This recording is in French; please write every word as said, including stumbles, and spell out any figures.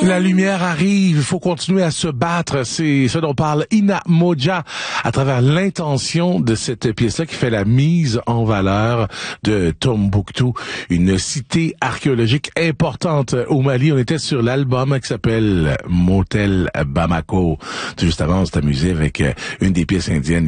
La lumière arrive, il faut continuer à se battre. C'est ce dont parle Ina Moja à travers l'intention de cette pièce-là qui fait la mise en valeur de Tombouctou, une cité archéologique importante au Mali. On était sur l'album qui s'appelle Motel Bamako. Tout juste avant, on s'est amusé avec une des pièces indiennes